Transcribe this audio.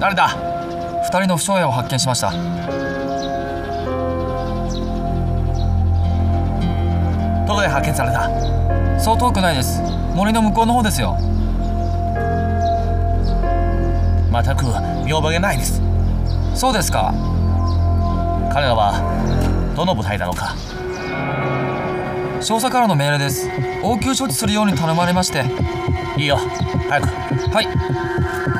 誰だ。2人の負傷兵を発見しました。 どこで発見された。 そう遠くないです。森の向こうの方ですよ。 全く見覚えがないです。 そうですか。 彼らはどの部隊だろうか。 少佐からの命令です。応急処置するように頼まれまして。 いいよ、早く。 はい。